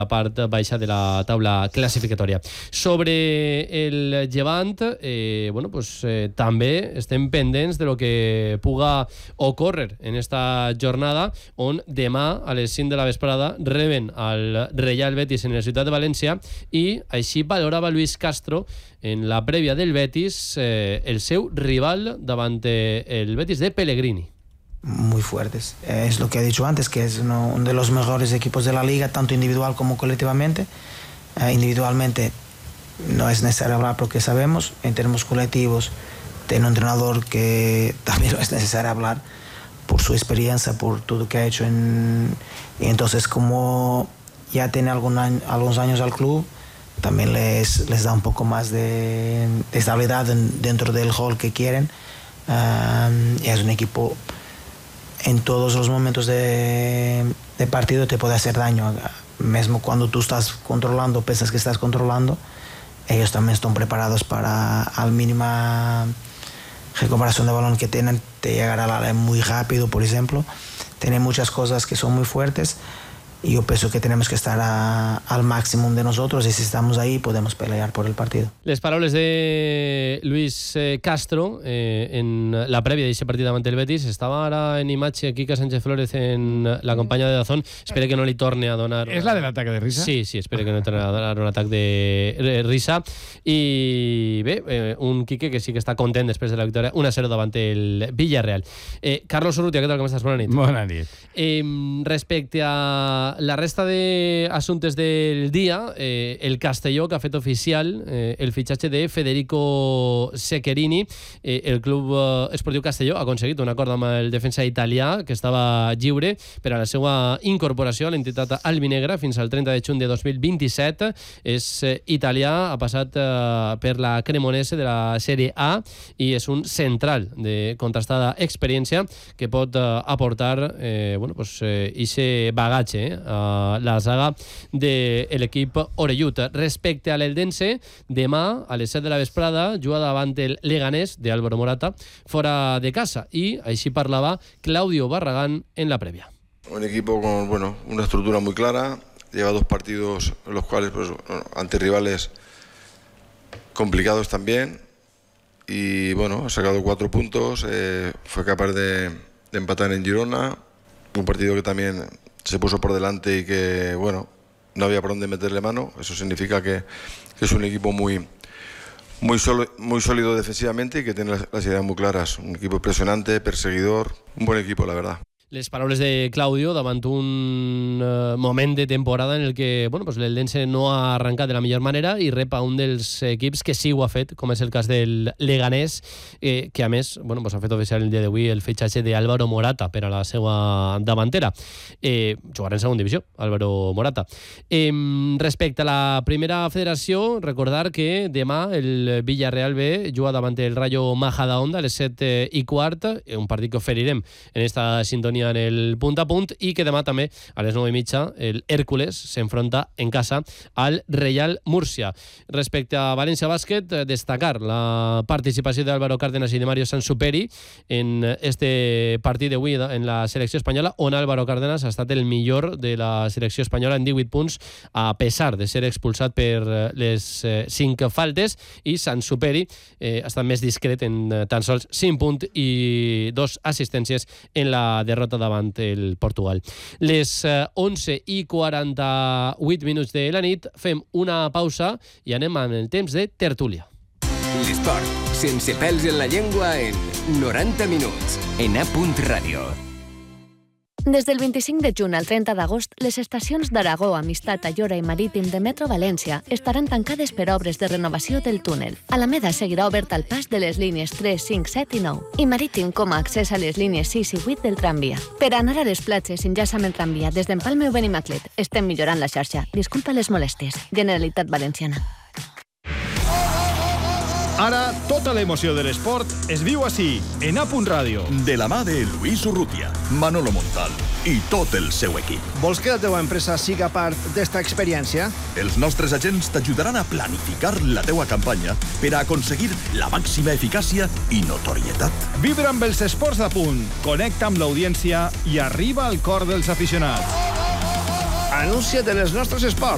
la part baixa de la taula classificatòria. Sobre el Llevant, també estem pendents de lo que puga ocórrer en esta jornada, on demà a les 5 de la vesprada reben al Real Betis en la ciutat de València, i així valorava Luis Castro en la prèvia del Betis el seu rival davant el Betis de Pellegrini. Muy fuertes. Es lo que he dicho antes, que es uno de los mejores equipos de la liga, tanto individual como colectivamente. Individualmente no es necesario hablar porque sabemos. En términos colectivos, tiene un entrenador que también no es necesario hablar por su experiencia, por todo lo que ha hecho. Y entonces, como ya tiene algunos años al club, también les da un poco más de estabilidad dentro del juego que quieren. Y es un equipo... En todos los momentos de partido te puede hacer daño. Mismo cuando tú estás controlando, piensas que estás controlando, ellos también están preparados para, al mínima recuperación de balón que tienen, te llegará al área muy rápido, por ejemplo. Tienen muchas cosas que son muy fuertes, y yo pienso que tenemos que estar al máximo de nosotros, y si estamos ahí podemos pelear por el partido. Les paraules de Luis Castro en la prèvia d'aquest partit davant el Betis. Estava ara en imatge Quique Sánchez Flores en la companya de Dazón. Espero que no li torni a donar... És la de l'atac de risa? Sí, espero que no li torni a donar un atac de risa. I bé, un Quique que sí que està content després de la victòria 1-0 davant el Villarreal. Carlos Urrutia, què tal, com estàs? Bona nit. Bona nit. Respecte a la resta d'assumptes del dia, el Castelló, que ha fet oficial el fitxatge de Federico Secherini. El Club Esportiu Castelló ha aconseguit un acord amb el defensa italià, que estava lliure per a la seva incorporació a l'entitat albinegra fins al 30 de juny de 2027. És italià, ha passat per la Cremonese de la Sèrie A i és un central de contrastada experiència que pot aportar ese bagatge a la saga de l'equip orellut. Respecte a l'Eldense, demà a les 7 de la vesprada juga davant el Leganés de Álvaro Morata fora de casa, i així parlava Claudio Barragán en la prèvia. Un equipo con una estructura muy clara, lleva 2 partidos en los cuales ante rivales complicados también, y ha sacado 4 puntos, fue capaz de empatar en Girona, un partido que también se puso por delante y que, no había por dónde meterle mano. Eso significa que es un equipo muy sólido defensivamente y que tiene las ideas muy claras. Un equipo presionante, perseguidor, un buen equipo, la verdad. Les paraules de Claudio davant un moment de temporada en el que l'Eldense no ha arrencat de la millor manera i rep a un dels equips que sí ho ha fet, com és el cas del Leganés, que a més ha fet oficial el dia d'avui el fitxatge d'Álvaro Morata per a la seva davantera. Jugarà en segona divisió, Álvaro Morata. Respecte a la primera federació, recordar que demà el Villarreal B juga davant el Rayo Majadahonda a les 7:15, un partit que oferirem en esta sintonia en el punt a punt, i que demà també a les 9:30 el Hércules s'enfronta en casa al Real Múrcia. Respecte a València Bàsquet, destacar la participació d'Álvaro Cárdenas i de Mario Sansuperi en este partit d'avui en la selecció espanyola, on Álvaro Cárdenas ha estat el millor de la selecció espanyola en 18 punts, a pesar de ser expulsat per les 5 faltes, i Sansuperi ha estat més discret en tan sols 5 punts i 2 assistències en la derrota davant el Portugal. Les 11:48 de la nit, fem una pausa i anem amb el temps de tertúlia. L'esport, sense pèls en la llengua, en 90 minuts, en A. Ràdio. Des del 25 de juny al 30 d'agost, les estacions d'Aragó, Amistat, Ayora i Marítim de Metro València estaran tancades per obres de renovació del túnel. Alameda seguirà obert al pas de les línies 3, 5, 7 i 9, i Marítim com a accés a les línies 6 i 8 del tramvia. Per anar a les platges, enllaça amb el tramvia des d'Empalme o Benimaclet. Estem millorant la xarxa. Disculpa les molèsties. Generalitat Valenciana. Ara, tota l'emoció de l'esport es viu així, en A. Ràdio. De la mà de Luis Urrutia, Manolo Montal i tot el seu equip. Vols que la teva empresa siga part d'esta experiència? Els nostres agents t'ajudaran a planificar la teua campanya per a aconseguir la màxima eficàcia i notorietat. Vibra amb els esports d'A. Connecta amb l'audiència i arriba al cor dels aficionats. Anuncia't en els nostres esports.